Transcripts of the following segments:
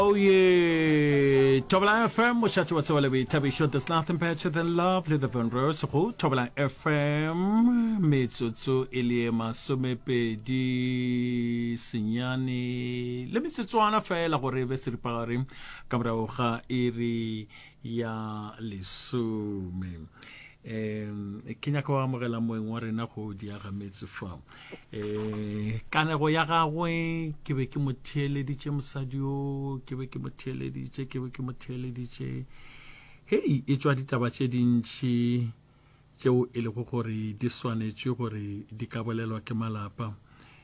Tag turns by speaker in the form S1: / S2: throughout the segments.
S1: Oh yeah, Tobala FM, which at what's all we tabi show there's nothing better than love, the Van Rose, who Tobala FM, Mitsutsu, Iliema, Sumepe, Di Sinyani, let me sit one affair, la Horebe Sriparim, Camraoha, Iri, Ya Lisume. Kenya kwa morela moeng wa rena go di aga metsi fa kana go ya gagwe ke be ke motheleditše mosadio ke be ke motheleditše hey e tswa ditaba tše dintši tšeo e lego gore di swanetše gore di ka bolelwa ke malapa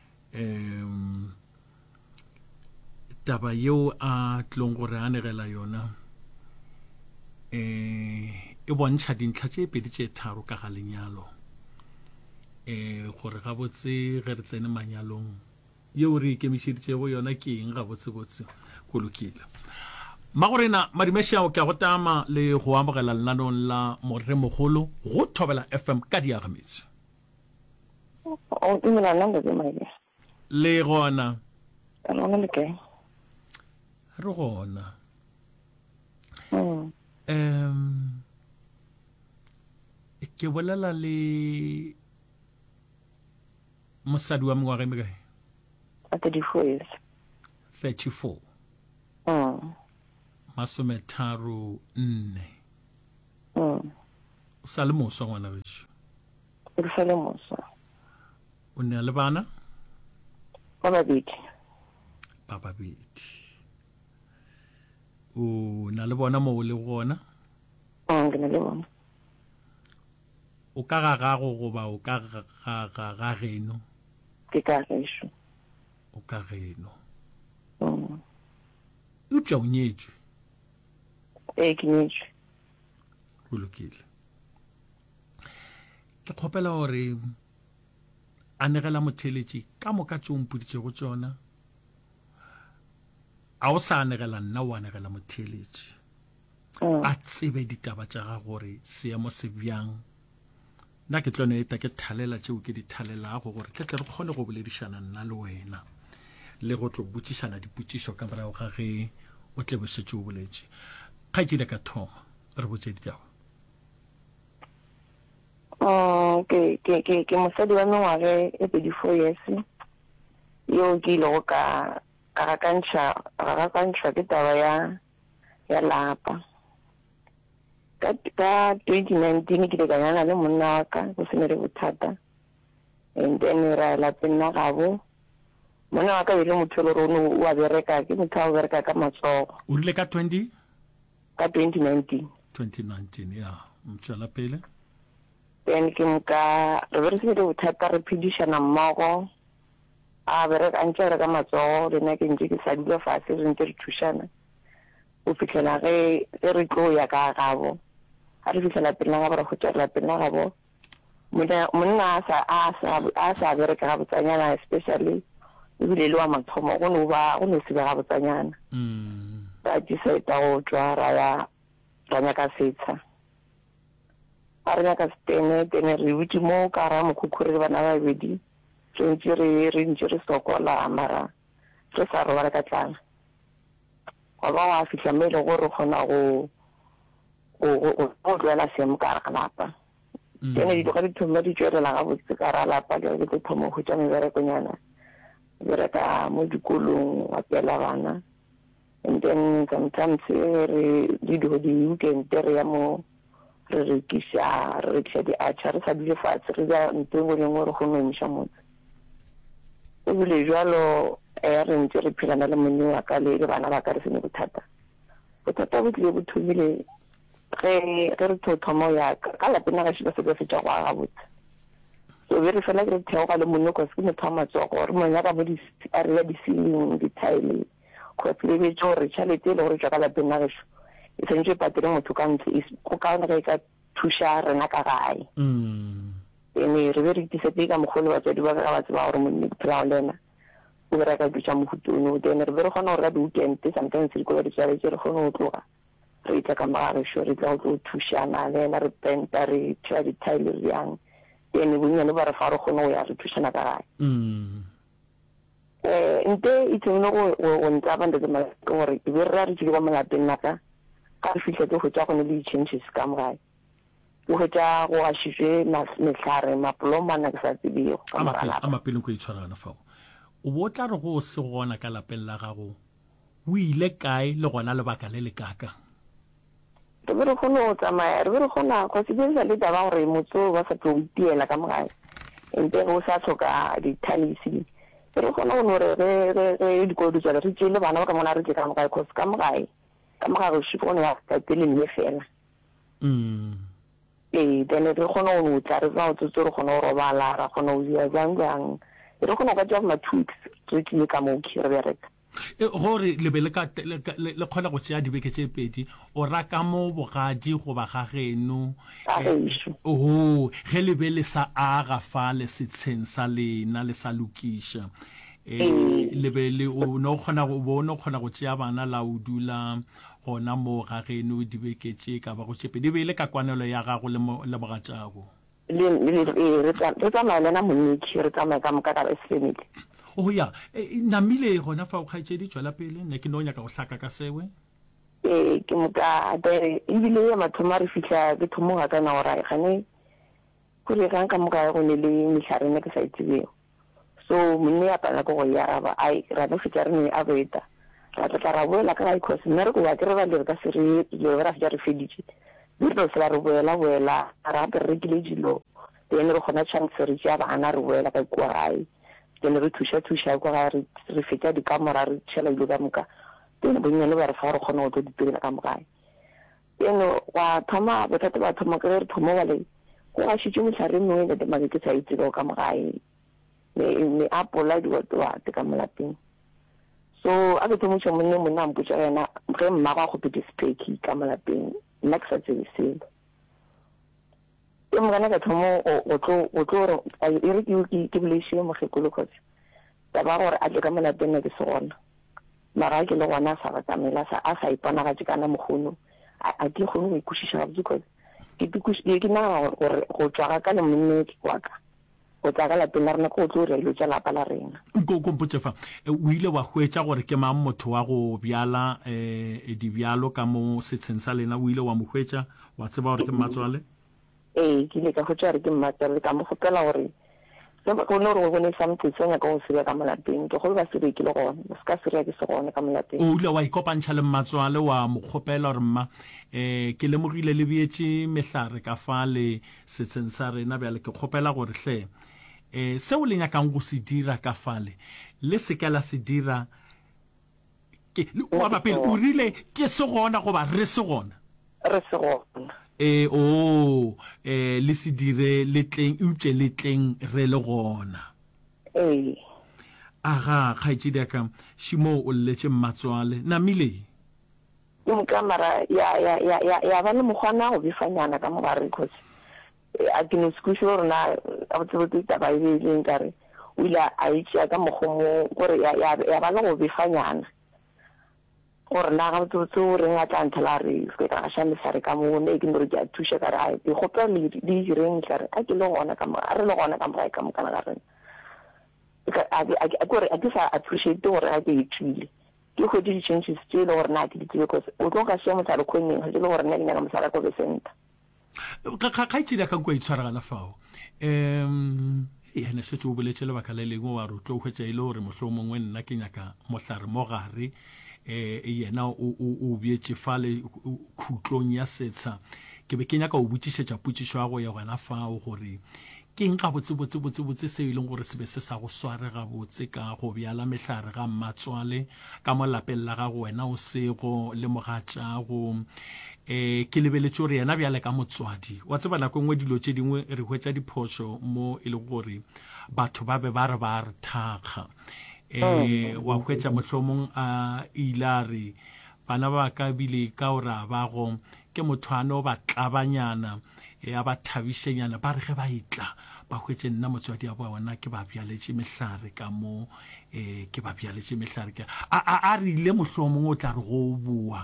S1: taba yeo a tlong gore a negela yona e bontšha dintlha tše pedi tše tharo ka ga lenyalo gore ga botse ge re tsene manyalong yeo re ikemišeditšego yona ke eng ga botsebotse go lokile magorena madimešao ke a go tama le go amogela lenanong la moremogolo go Thobela FM ka diagametše le gona re gona ke bolela le mosadi wa mengwaga e mekae
S2: 34 years
S1: 34 masometharo nne o sa le moswa ngwana gešo
S2: o sa le moswa
S1: o ne le bana
S2: ba babedi
S1: o na le bona mo o le gona
S2: ke na le bona
S1: o ka ga gago goba o ka ga geno
S2: ke ka gešo
S1: o ka geno upša o nyetšwe
S2: ke nyetšwe
S1: go lokile ke kgopela gore a negela motheletši ka moka tšeo mpoditšego tšona a o sa negela nna o a negela motheletši a tsebe ditaba tša ga gore seemo se bjang nna ke tlone eta ke thalela tšeo ke di thalelago gore tle re kgone go boledišana nna le wena le go tlo botšišana dipotšišo ka morago ga ge o tle bošetše o boletše kgaetšile ka thoma re botše ditaba
S2: ke mosadi wa mengwage e 34 years yo ke ilego ka gakantšhwa ke taba ya lapa ka 2019 ke ile ka nyana le monna wa ka go sene le bothata and then ra lapeng la gabo monna wa ka e le motho le rone o a bereka ke motho a bereka ka matsogo
S1: o rile ka
S2: 2019
S1: ya mtšwela pele
S2: then ke moka re be re sene le bothata re phedišana mmogo a bereka ntse re ka matsogo le nna ke ntse ke sa dula fatshe re ntse re thušana go fitlhela ge re tlo ya ka gabo a re fitlhela pele la gabo re gotšerela pele la gabo monna a sa bereka ga botsanyana especially ebile le wa mathomo go ne se be ga botsanyana ra decide go tswa ra nyaka setsha a re nyaka tene re butse mo ka ra mokhukhure le bana ba babedi re ntse re sokola mara re sa robala ka tlala wa ba wa fitlha mme le gore kgona go tloela seemo ka ga lapa tene di ka di thoma di tswelela ga botse ka ra lapa ke tlo thoma go tša meberekonyana bereka mo dikolong wa pela bana and then sometimes re di-weekend re ya mo re rekisa di-archer re sa dule fatshe re ja ntho engwe le engwe re kgone go emiša motse ebile jalo re ntse re phelana le monni wa ka le bana ba ka re sene bothata bo tlile bo thomile ge re thoma ya ka lapeng la gašo ba se ka fetša go aga botse so be re fela ke re theoga le monno kose ke motho wa matsogo re monyaka mo a re ya di-ceiling di-tile kose le betse gore tšhalete e le gore tswa ka lapeng la gašo e sentse patele motho ka ntle go kaone ge e ka thuša rena ka gae ene re be re itisetse ka mogolo batswadi ba ka ba tseba gore monne ke phelago le ena o bereka dutša mohutone then re be re kgona gore ka di-weekend sometimes re kola ditšhabetse re kgone go tloga re itla ka magagešo re tla go tlo thušana le ena re penta re thea di-tile re yang then bonnyane ba re fa re kgone go ya re thušana ka gae nte e tsengile go ntsa bande ke malapeng gore ke be re re tsile kwa malapeng naka ka re fitlha ke go tsa gone le changes ka mogae ke go tsa go ashitse mehlare mapolomana ke sa tsebego ka morala
S1: a mapeleng go itshwarana fao o bo tla re go se gona ka lapeng la gago o ile kae le gona lebaka le le kaka
S2: re be re kgone go tsamaya re be re kgona go se dirisa le taba gore motso ba sa tlo itiela ka mogae ente go sa tlhoka dithalisi re kgona go no re dikolo tsala re tsile bana ba ka mona re ke ka mogae cause ka mogae go shipo ne ya ka tele mme fela then re kgona go tla re ba tsotso re kgona go robala ra kgona go dira jang re kgona go tsa ma 2 weeks re tlile ka mo ke re bereka
S1: gore lebele ka le kgona go tšea dibeke tše pedi o raka mo bogadi go ba ga geno ge lebele sa aga fa le setsheng sa lena le sa lokiša lebele o no kgona go tšea bana la o dula gona mo ga geno dibeke tše ka ba go tše pedi lebele ka kwanelo ya gago le bogatšago
S2: re tsamaya lena monnetši re tsamaya ka moka ka family
S1: ya namile gona fa o kgaitšedi tswela pele ne ke no nyaka go hlaka ka sewe
S2: ke moka ebile ya mathomo re fihla ke thomoga kana gore gane kore gang ka moka go ne le mehlare ne ke sa itsebego so monne ya pala go ya araba ai ra no fitla re ne a beta ra tla ra boela ka ga cause nna re go ya ke re ba le ka sere le ra fitla re feditse re tlo se re boela ra re ke le dilo then re gona chance re ja bana re boela ka kwa gae then re thuša kwa ga re fetša dikamora re tšhela dilo ka moka then bonnyane ba re fa gore kgone go tlo ditirela ka mokae then wa thoma bothata ba thoma ke re thomo wale go ga šitše mohlare mongwe le temake ke sa itsego ka mogae me apola diwate ka molapeng so a ke thomoša monne monna a mpotša yena ge mmago a gopete speki ka molapeng nna ke sa tsebe selo mokana ka thomo o tlo e re ke bolešile mokgekolo cause taba gore a tle ka molapeng ne ke se gona mara ke le gona a sa batamela a sa iponagatše kana mogono a ke kgone go ikwešiša gabotse cause ke naga gore go tswaga ka le monnete wa ka go tsa ka lapeng la rena ko go tlo re ilo tša lapa la rena
S1: kompotse fa o ile wa hwetša gore ke mang motho wa go bjala dibjalo ka mo setsheng sa lena o ile wa mo hwetša wa tseba gore ke mmatswale
S2: ke ile ka hwetša gore ke mmatswale ka mo gopela gore go ne gore go bone something se nyaka go seba ka molapeng ke go ba se rekile gone se ka se ke se gone ka molapeng
S1: o ile wa ikopantšha le mmatswale wa mo kgopela gore mma ke lemogile le beetše mehlare ka fa le setsheng sa rena bjale ke kgopela gore hle seo le nyakang go se dira ka fale le seke la se dira wa bapele o rile ke se gona goba re se gona le se dire letleng eupše letleng re le gona aga kgaetšedi aka šimo o lletše mmatswale namile
S2: ke mokamara ya ba le mokgwana go befanyana ka mogare cause a ke no sekuše gore na a botsebotse taba e beileng kare o ile a itšea ka mogomo gore ya ba le go befanyana gore na ga botsebotse o reng a tla ntlhela re se ka gaša mehlare ka mone e ke gore ke a thuša ka re a ke gopela le direng kare a ke le gona ka mo a re le gona ka mogae ka mokana ga rena gore a ke sa appreciate gore a ke itswile ke go di changes tse le gore na ke ditse because o tlo ka se mo tsara khoneng ga le gore nna ke nyaka mosala ko center
S1: ka itšedi ka kwa itshwaragana fao ene se tšo boletše lebaka le lengwe wa re o tlo hwetša e le gore mohlolo mongwe nna ke nyaka mohlare mo gare yena o beetše fa le khutlong ya setsha ke be ke nyaka o botšišetša potšišo ya go ya gona fao gore ke eng ga botsebotsebotse seo e leng gore se be se sa go sware gabotse ka go bjala mehlare ga mmatswale ka mo lapeng la gago wena o sego le mogatšago ke lebeletše gore yena bjale ka motswadi wa tseba nako ngwe dilo tše dingwe re hwetša diphošo mo e le gore batho ba be ba re thakga wa hwetša mohlomong a ile a re bana ba ka bile ka gore a bago ke mothwane o ba tlabanyana a ba thabišenyana ba re ge ba itla ba hwetše nna motswadi a bona ke ba bjaletše mehlare ka mo ke ba bjaletše mehlare a re ile mohlomong o tla re go boa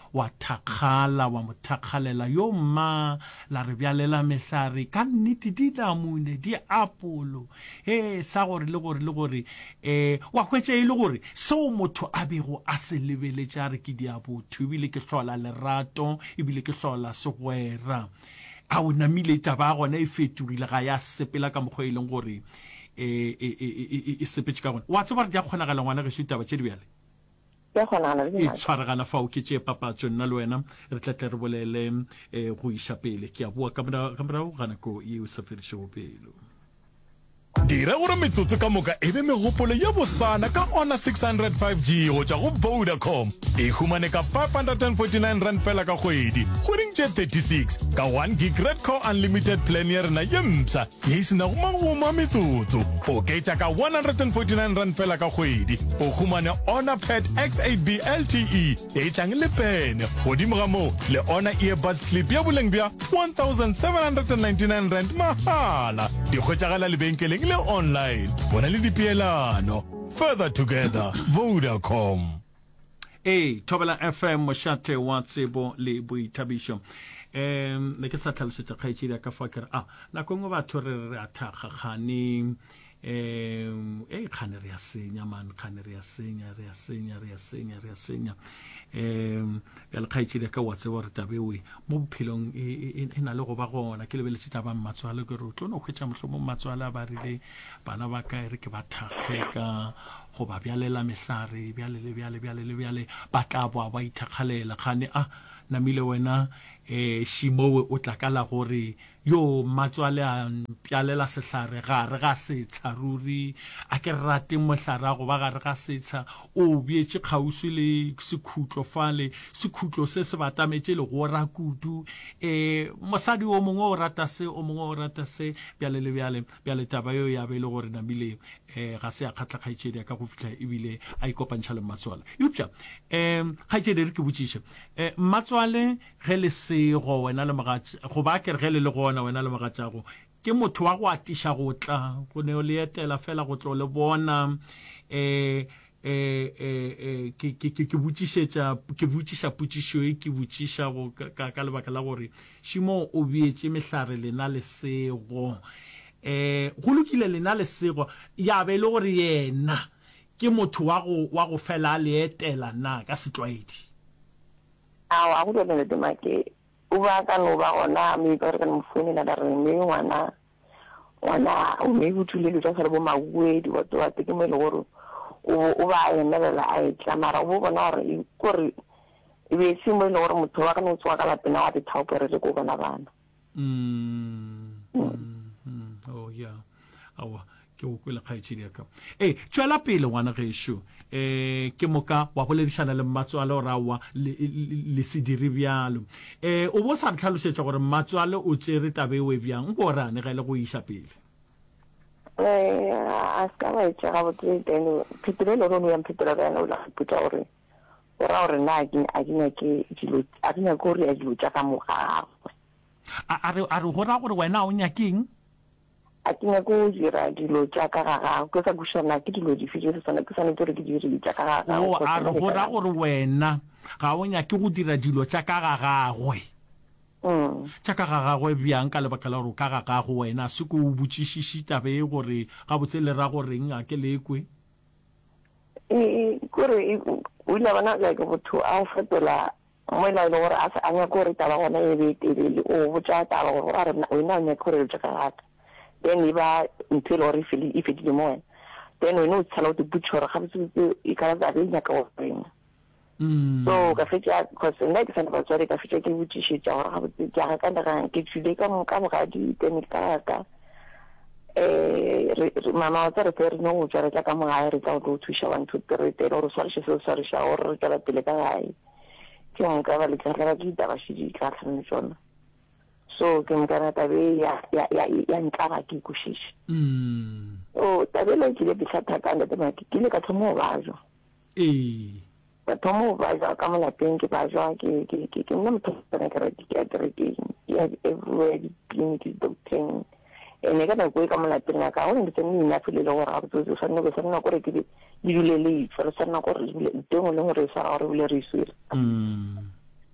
S1: wa thakgala wa mothakgalela yo mma la re bjalela mehlare ka nnete di namune di apolo sa gore le gore wa hwetša e le gore seo motho a bego a se lebeletša re ke diabotho ebile ke hlola lerato ebile ke hlola segwera a o namile taba gona e fetogile ga ya sepela ka mokgwa e leng gore e sepetše ka gona wa tseba re di a kgonagala ngwana ge šitaba tše di bjale e tshwaregana fa o ke tše papatso nna le wena re tlatle re bolele go iša pele ke a bua ka morago ga nako ye o sa fedišego pelo
S3: dira gore metsotso ka moka e be megopolo ya bosana ka ona 605G go tša go Vodacom e humane ka 549 rand fela ka kgwedi kgweding tše 36 ka 1 gig red core unlimited plan ya rena ye mpša ye e sena go magoma metsotso o ketša ka 149 rand fela ka kgwedi o humane ona pad X8B LTE e tlang le pene godimo ga moo le ona earbuds clip ya boleng bja 1799 rand mahala di kgwetšagala lebenkeleng le online bona le dipeelano further together Vodacom
S1: Thobela FM mošate wa tsebo le boithabišo ne ke sa tlhalosetša kgaetšedi ka fa kere nako ngwe batho re a thakgakgane kgane re a senya man kgane re a senya ya le kgaetšedi ka wa tseba gore tabewe mo bophelong e na le go ba gona ke lebeletše taba mmatswale ke re o tlo no hwetša mohlho mo mmatswale a ba rile bana ba ka re ke ba thakgeka go ba bjalela mehlare bjale ba tla boa ba ithakgalela kgane namile wena šimowe o tlakala gore yo mmatswale a pjalela sehlare gare ga setsha ruri a ke rate mohlare a go ba gare ga setsha o beetše kgauswi le sekhutlo fale sekhutlo se se batametše le go ra kudu mosadi o mongwe o rata se bjale taba yo ya be le gore namile ga se a kgatla kgaetšedi ka go fihla ebile a ikopantšha le mmatswale eupša kgaetšedi re ke botšiše mmatswale ge le sego wena le mogatša go ba kere ge le le gona wena le mogatšago ke motho wa go atiša go tla go ne o le etela fela go tlo le bona ke botšiša potšišo e ke botšiša ka lebaka la gore šimo o beetše mehlare lena le sego go lokile lena le sego ya be le gore yena ke motho wa go fela le etela na ka setlwaedi
S2: a go dole le make o ba ka no ba gona me ka re ka mfone na re me ngwana o me butule le tsa go bo magwedi wa twa te ke me le gore o ba emelela a etla mara o bona gore gore e be se mo le gore motho wa ka no tswa ka la pena wa dithaopere le go bona bana
S1: oh yeah awa ke o kwela kgaetšedi ka tšwela pele ngwana gešo ke moka wa boledišana le mmatswale o rawa le se dire bjalo o bo sa re tlhalošetša gore mmatswale o tšere tabewe bjang ko rane ga ile go iša pele
S2: a ska ba etša gabotse teno phetolelo rono ya mphetolo ka yena o la ipotša gore o ra gore nna a ke nyake gore ya dilo tša ka mogagwe
S1: a re go ra gore wena o nyakeng
S2: a ke nyake go dira dilo tša ka gagagwe ke sa bušana ke dilo dife ke swanetse gore ke dire tša ka gagagwe
S1: a re go ra gore wena ga o nyake go dira dilo tša ka gagagwe tša ka gagagwe bjang ka lebaka la gore ka gagagwe wena se ko o botšišiši tabe e gore gabotse le ra goreng a ke lekwe
S2: kore o ile bona like botho a o fetola mo e le gore a se anya gore taba gona e be telele o botša taba gore a re wena o nyake gore tša ka gagwe then e ba ntho e le gore e fetile mo wena then wena o tshala o te butše gore gabotse e ka tsa be nyaka go reng so ka fetša because nna ke sana batswadi ka fetša ke botšišetša gore gabotse ke aga kantagang ke tšwile ka bogadi then ka ka mama wa tsa re fe re no go tswa re tla ka mogae re tla go tlo thuša 1 2 3 tene gore swariše seo swariša gore re tswela pele ka gae ke nka ba letlatlela ke ditabašedi ka tlhane tsona so ke nkana tabe ya nkaba ke ikušiše so tabe le ke le bitlhathakane temake ke le ka thomo go bajwa ka thomo go bajwa ka molapeng ke bajwa ke nna motho ke kerekeng everywhere dipliniki docteng ene ka nako e ka molapeng a ka go ne tsene inafile le gore gabotse sa nna gore ke di dule le itse re sa nna gore tengwe le gore e swara gore bile re iswere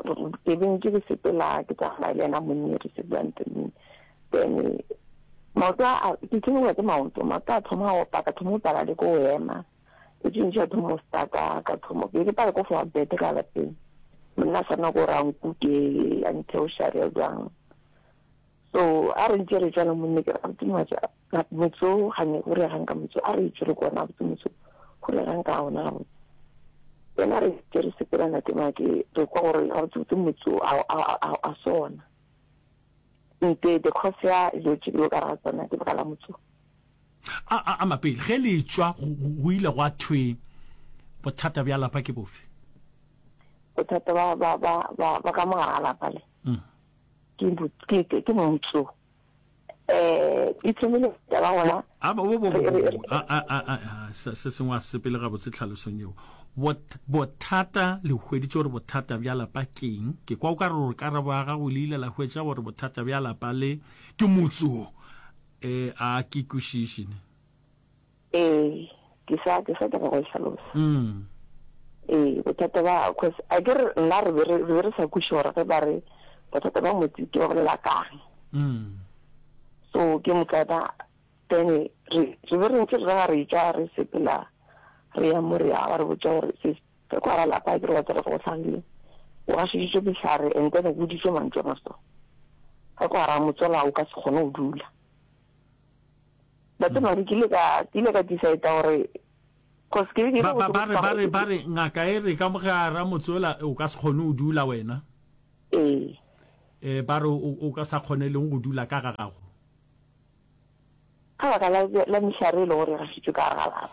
S2: ke bentse ke sepela ke tsamaya le ena monnye re sebelang teng then maoto ke tshwenngwa ke maoto maoto a thoma go opa ka thoma go pala le ko ema e tshwentse a thoma go staka ka thoma ke pala ko fa bete ka lapeng monna sa nna go ra nkuke a ntheoshare jang so a re ntse re tsana monne ke ra tuma ja ka motso ga ne go re gang ka motso a re tsere go na motso go re gang ka ona yena re tsere sepela na tema ke re kwa gore a tsutse motso a sona nte de khosia le tshilo ka ratsana ke baka la motso
S1: a mapele ge le tswa go ile go athwe bothata bja lapa ke bofe
S2: bothata ba ka mogala lapa le ke motso itlhomile ya ba gona
S1: se sengwe a sepele ga botse tlhalosong eo bothata le hweditse gore bothata bja lapa keng ke kwa o ka re ka re ba ga go le ile la hwetša gore bothata bja lapa le ke motso a ke kwešišene
S2: ke sa ka go hlalosa bothata ba cause a ke re nna re re sa kweše gore ge ba re bothata ba motse ke ba bolela kang so ke motlata then re ntse re tša re sepela re ya more ya re botsa gore se kwa ra lapa ke re wa tsere go tlhangile o ga šeditše betlhare and then o boditše mantso maso ga kwa ra motsola o ka se kgone go dula batse mare ke ile ka decide gore cause ke
S1: ba re ngaka e re ka mogara motsola o ka se kgone go dula wena ba re o ka sa kgoneleng go dula ka ga gago
S2: ka baka la metlhare e le gore ga šitse ka ga lapa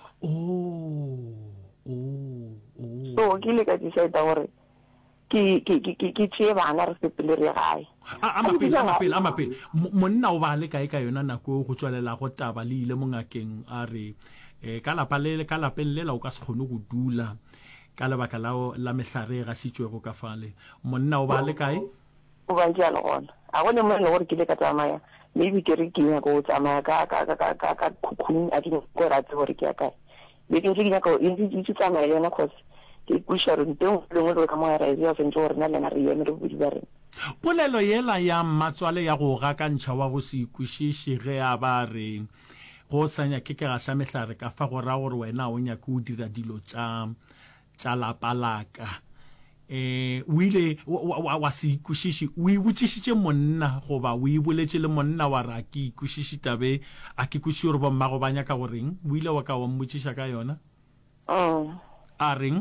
S2: so ke ile ka decide gore ke tšee bana re sepele re gae
S1: a mapele monna o ba le kae ka yona nako go tswalela go taba le ile mongakeng a re ka lapeng lela o ka se kgone go dula ka lebaka la mehlare ga sitšwego ka fale monna o ba le kae
S2: o ba ntse a le gona a gone mo e le gore ke ile ka tsamaya maybe ke re ke nyaka go tsamaya ka khukhung a ke go ratse gore ke ya kae be ke nyaka ke tsamaya le yona cause ke kweša gore nteng lengwe le ka moera e ya sentse gore nna lena re eme re bodi ba rena
S1: polelo yela ya mmatswale ya go gakantšha wa go se ikwešiše ge a ba re go sanya ke gaša mehlare ka fa go ra gore wena o nyaka o dira dilo tša lapa laka o ile wa se ikwešiše o ibotšišitše monna goba o iboletše le monna wa ra ke ikwešiše tabe a ke kwešiše gore bommago ba nyaka goreng o ile wa ka wa mmotšiša ka yona a reng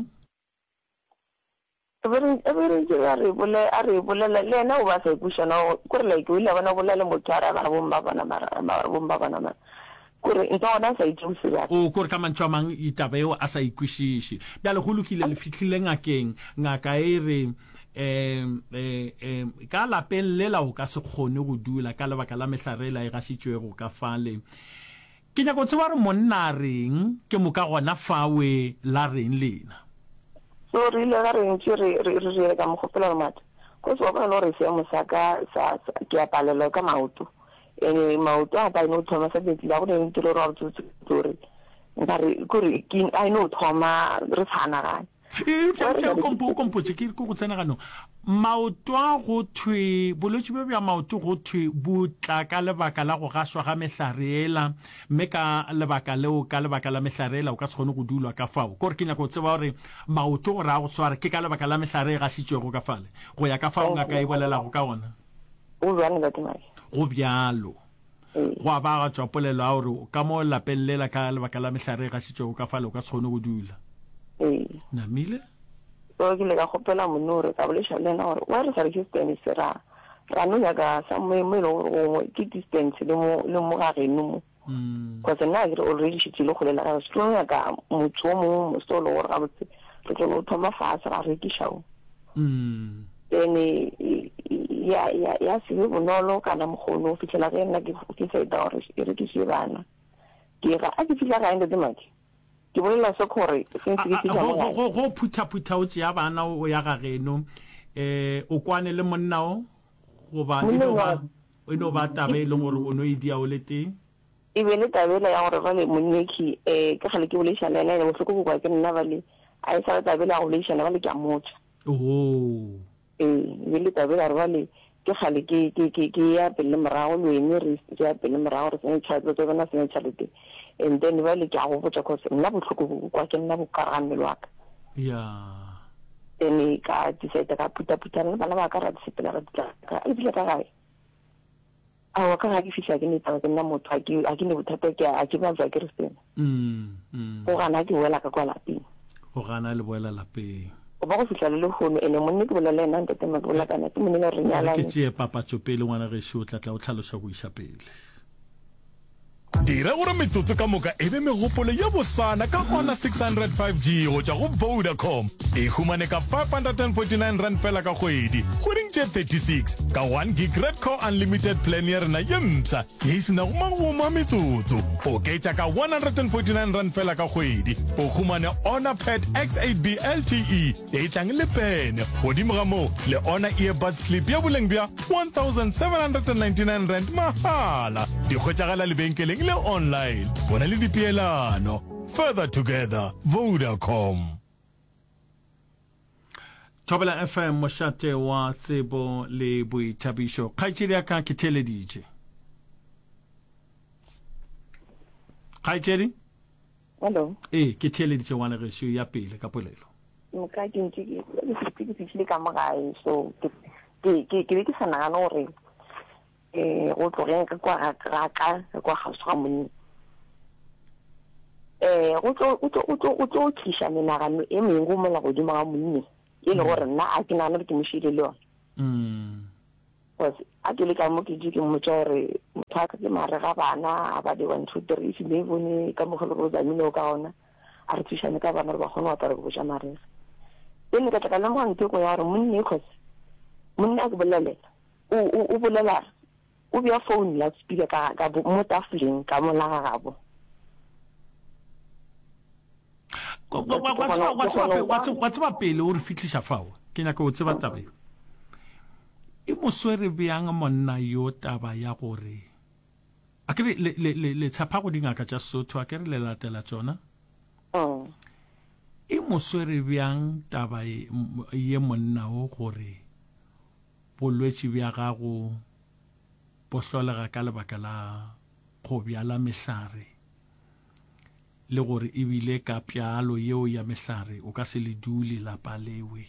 S2: a re bolela le ena o ba sa ikwešišana kore like o ile bona bolela motho a ra ba bomba bona kore nka ona sa itse ya
S1: kore ka mantšho a mang itaba eo a sa ikwešiše bjale go lokile le fihlile ngakeng ngaka e re ka lapeng lela o ka se kgone go dula ka lebaka la mehlare e gašitšwego ka fale ke nyaka o tseba gore monna reng ke moka gona fawe la reng lena
S2: so re ile ga rentse re ka mogopela mata ko se wa bona gore seemo sa ke a palelwa ka maoto maoto a ka no thoma sa beti la go ne ntiro ro tsutse gore nkare kore ke a no thoma re tshana ga
S1: kompotse ke go tsena gano maoto a go thwe bolwetse bja maoto go thwe butla ka lebaka la go gaswa ga mehlare mme ka lebaka la mehlare o ka se kgone go dulwa ka fao kore ke nyaka go tseba gore maoto gore a go sware ke ka lebaka la mehlare e gasitšwego ka fale go ya ka fao ngaka e bolelago ka gona go bjalo go a ba ga tswa polelo a gore ka mo lapeng lela ka lebaka la mehlare e gasitšwego ka fale o ka se kgone go dula namile
S2: so ke le ka gopela monore ka boleša le ena gore wa re sa re distance ra no nyaka sa mo le gore ke distance le mo ga reno mo because nna ke already šitile go lela ga se tlo nyaka motho mo so le gore ga botse re tlo thoma fase ga re kišao then ya se bonolo kana mogolo o fitlhela ge nna ke sa ita gore e re ke se bana ke ga a ke fitlha ga ende demaki ke bolela se gore
S1: go phutha o tšea bana o ya ga geno o kwane le monna o goba e no ba tabe e leng gore o no e dia o le teng
S2: e be le tabela ya gore vale monneki ke gale ke boleiša le ena le bohloko go kwa ke nna vale a e sa tabela ya go boleiša le vale ke a motho le tabe ga re bale ke gale ke ya pele morago le ene re ya pele morago re sene tšhelete tse bona sene tšhelete and then bale ke a go botsa cause nna botlhoko kwa ke nna bokara mmele wa ka then ka decide ka puta-putana bana ba ka ra disepela ra ditla e bile ka gae a wa ka ga ke fihla ke neta ke nna motho a ke ne bothata ke a ke ba tswa ke re sena go gana ke wela ka kwa lapeng
S1: go gana le boela lapeng
S2: o ba go fihla le gono ene monna ke bolela ena ntate ma bolela kana ke monna re nyala
S1: ke tšee papatso pele ngwana ge se o tlatla o tlhaloša go isa pele
S3: dira gore metsotso ka moka e be megopolo ya bosana ka ona 605G go tšwa go Vodacom e humane ka 549 rand fela ka kgwedi kgweding tše 36 ka 1 gig red core unlimited plan ya rena ye mpša ye e sena go mangoma metsotso o ketša ka 149 rand fela ka kgwedi o humane Honor Pad X8B LTE e tlang le pene godimo ga moo le Honor earbuds clip ya boleng bja 1799 rand mahala di kgwetšagala lebenkeleng le online bona le dipeelano further together Vodacom
S1: Thobela FM mošate wa tsebo le boithabišo kgaetšedi ya ka ke theleditše kgaetšedi
S2: hello
S1: ke theleditše ngwana gešo ya pele ka polelo
S2: ka ke ntse ke fihlile ka mo gae so ke be ke sa nagana gore go tlogeng ka kwa ka kwa gaso ga monni go tlo tliša menagano e mengwe mola godimo ga monni e le gore nna a ke nagana ke mošile le yone because a ke le ka mo ke ke mmotsa gore motho a ka ke mare ga bana a ba de 1 2 3 if le bone ka mogolo go zamile ka ona a re thušane ka bana re ba kgone go apara go boja marere e ne ka tla ka lemoga nteko ya gore monni cause monni a ke bolelela o bolela o bea phone la speaker ka mo tafoleng ka mo la gagabo
S1: wa tseba pele o re fitlhiša fao ke nyaka o tseba taba e moswere bjang monna yo taba ya gore a ke le tshepa go dingaka tša Sesotho a ke re le latela tsona e moswere bjang taba ye monna o gore bolwetši bja gago bo hlolega ka lebaka la go bjala mehlare le gore e bile ka pjalo yeo ya mehlare o ka se le dule lapa lewe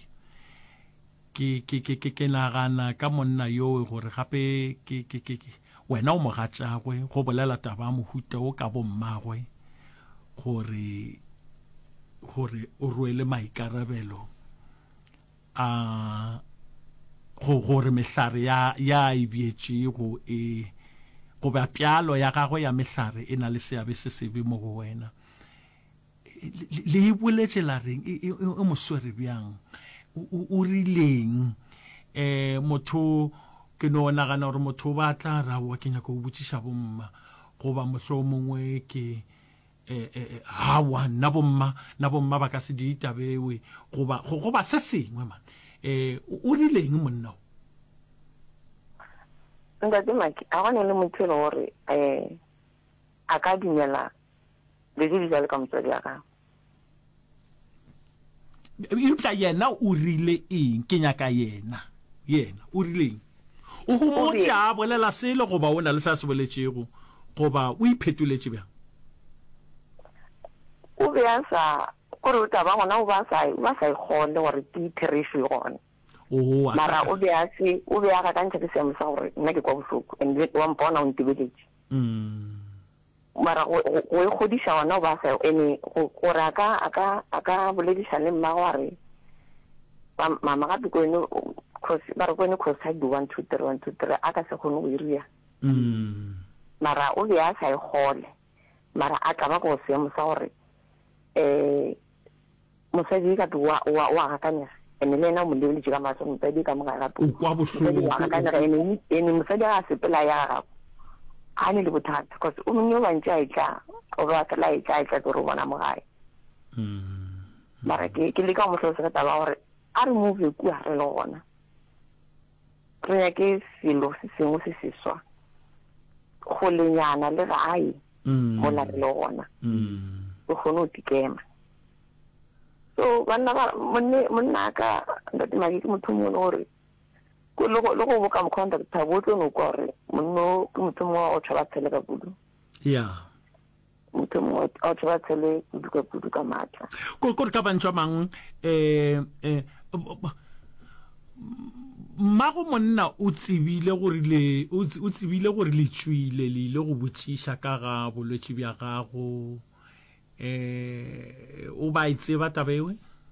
S1: ke nagana ka monna yo gore gape wena o mogatšagwe go bolela taba mohuta o ka bommagwe gore o rwele maikarabelo a gore mehlare ya e bietšego go ba pjalo ya gagwe ya mehlare e na le seabe se sebe mo go wena le e boletše la reng e moswere bjang o rileng motho ke no nagana gore motho ba tla rawa ke nyaka go botšiša bomma goba mohlo mongwe ke hawa na bomma ba ka se ditabewe goba se sengwe man o rileng monna
S2: ntate Maki a gone le motho le gore a ka dumela le di jale ka motsadi ya gago
S1: Ipta yena o rile eng ke nyaka yena o rileng o homotse a bolela sele goba o na le sa se boletšego goba o iphetoletse bjang
S2: o be a sa gore o taba gona o ba sa ikgole gore ke ipherefe gona mara o be a ga ka ntšha ke seemo sa gore nna ke kwa bohloko and wa mpona o ntebeletse mara go ikgodiša gona o ba sa ene gore a ka bolediša le mma gore mama gape ko ene ba re ko ene coside 1 2 3 1 2 3 a ka se kgone go iria mara o be a sa ikgole mara a tla ba go seemo sa gore mosadi ka wa gakanyega ene le ena o mo lebeletše ka maso mosadi ka moga gape mosadi wa gakanyega ene mosadi a sepela ya gago ga ne le bothata because o monnye o bantse a etla o ba fela a etla gore o bona mogae mara ke le ka go motlhalosa ka taba gore a re move kua re le gona re nyake selo se sengwe se seswa go lenyana le gae mola re le gona o kgone o tikema so banna monna ka ntate Maki ke motho mongwe gore lo go boka mo contact ta bo tlo no gore monno ke motho mo o tshaba tshele ka budu motho mo o tshaba tshele budu ka matla
S1: ko ka bantšwa mang mago monna o tsebile gore le tswile le ile go botšiša ka ga bolwetši bja gago o ba itseba tabewe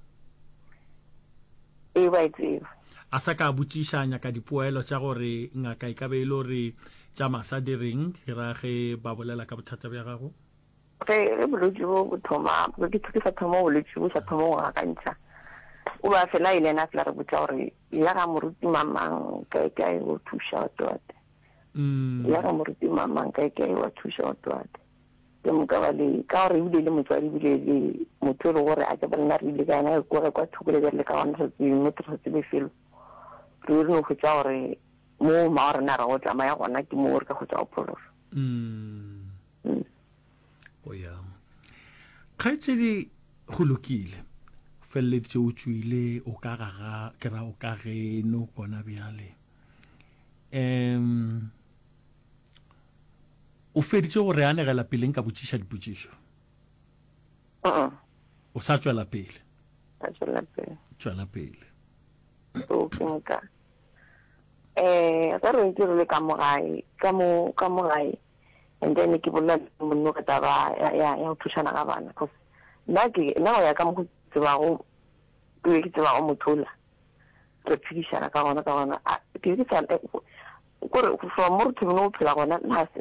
S2: ba itseba
S1: a sa ka botšišanya ka dipoelo tša gore ngaka e ka be e le gore tša masa di reng ra ge ba bolela ka bothata bja gago
S2: ge bolwetši bo bo thoma ke sa thoma bolwetši bo sa thoma go gakantšha o ba fela ile na fela re botsa gore ya ga moruti mamang kae go thuša otoate ya ga moruti mamang kae wa thuša otoate ke moka ba le ka gore ebile le motswadi ebile le motho le gore a ke ba nna re ile ka ena gore kwa thukole le ka wana se tsene tsa se befelo re no go tsa gore mo ma re na ra go tsamaya gona ke mo re ka go tsa o prolofa
S1: o ya khaitsedi go lokile felletše o tswile o ka gaga ke ra o ka geno gona bjale o feditše go re anegela peleng ka botšiša dipotšišo o sa tšwela pele tšwela pele
S2: o ke nka ka re ntse re le ka mo gae and then ke bolela monno ka taba ya go thušana ka bana because nna go ya ka mo go tsebago mothola re phedišana ka gona ke ke sa gore from mo re thomile go phela gona nna